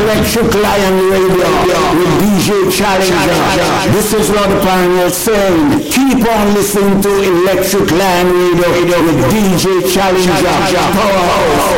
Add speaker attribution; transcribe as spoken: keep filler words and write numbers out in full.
Speaker 1: Electric Lion Radio with D J Challenger. This is what the pioneer saying. Keep on listening to Electric Lion Radio with D J Challenger. Powerhouse.